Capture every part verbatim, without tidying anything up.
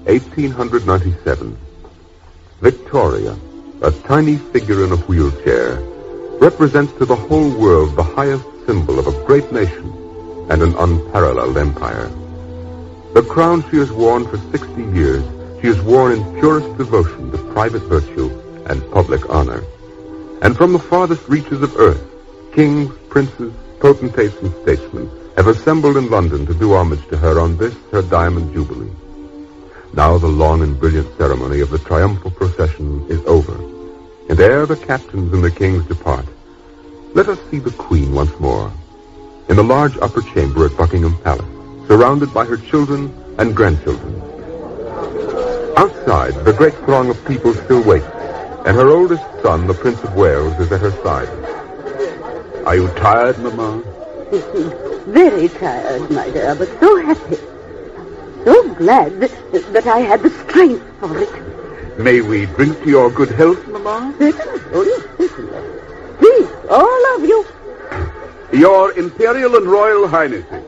eighteen ninety-seven. Victoria, a tiny figure in a wheelchair, represents to the whole world the highest symbol of a great nation and an unparalleled empire. The crown she has worn for sixty years, she has worn in purest devotion to private virtue and public honor. And from the farthest reaches of earth, kings, princes, potentates, and statesmen have assembled in London to do homage to her on this, her diamond jubilee. Now the long and brilliant ceremony of the triumphal procession is over, and ere the captains and the kings depart, let us see the Queen once more, in the large upper chamber at Buckingham Palace, surrounded by her children and grandchildren. Outside, the great throng of people still waits, and her oldest son, the Prince of Wales, is at her side. Are you tired, Mamma? Very tired, my dear, but so happy. So glad that, that I had the strength for it. May we drink to your good health, Mamma? Certainly. Oh, yes, certainly. Please, all of you. Your Imperial and Royal Highnesses.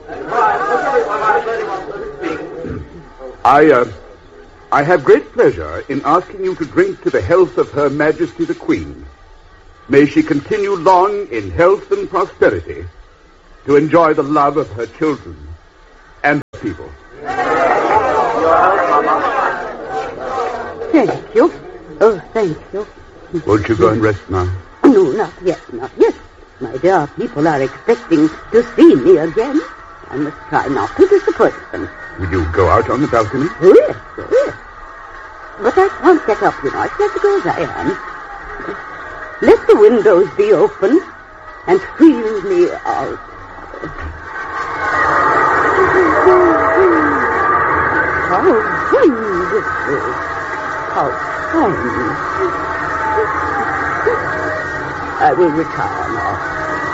I, uh, I have great pleasure in asking you to drink to the health of Her Majesty the Queen. May she continue long in health and prosperity to enjoy the love of her children and the people. Thank you. Oh, thank you. Won't you go and rest now? No, not yet, not yet. My dear people are expecting to see me again. I must try not to disappoint them. Will you go out on the balcony? Oh, yes, oh, yes. But I can't get up, you know. I can't go as I am. Let the windows be open and feel me out. How wonderful. How fine. I will retire now.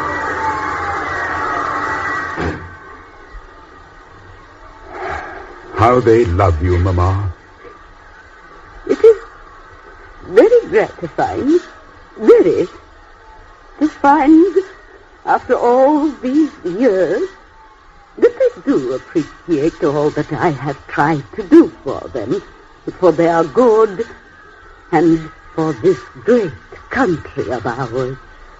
How they love you, Mamma. It is very gratifying, very, to find, after all these years, that they do appreciate all that I have tried to do for them, for their good and for this great country of ours.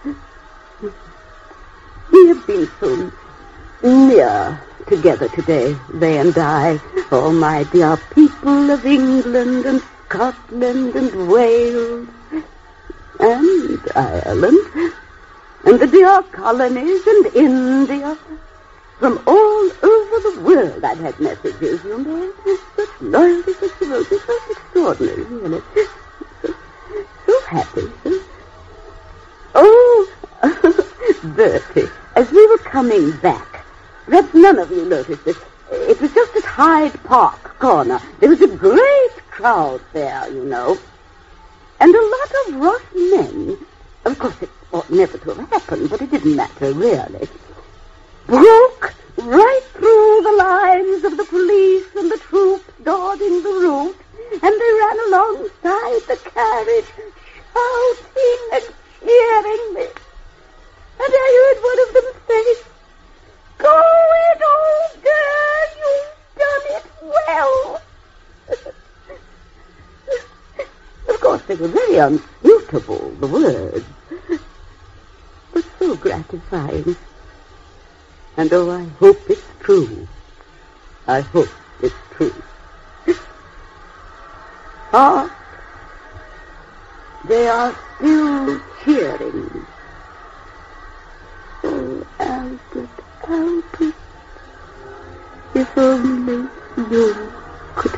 We have been so near together today, they and I, oh my dear people of England and Scotland and Wales and Ireland and the dear colonies and India. From all over the world I've had messages, you know. Such loyalty, such devotion, so extraordinary, really. So, so happy. So... Oh, Bertie, as we were coming back, perhaps none of you noticed this. It was just at Hyde Park Corner. There was a great crowd there, you know. And a lot of rough men. Of course, it ought never to have happened, but it didn't matter, really. Broke right through the lines of the police and the troops guarding the route, and they ran alongside the carriage, shouting and cheering me. And I heard one of them say, "Go it, old girl, you've done it well." Of course, they were very unsuitable, the words, but so gratifying. And oh, I hope it's true. I hope it's true. Ah, they are still cheering. Oh, Albert, Albert, if only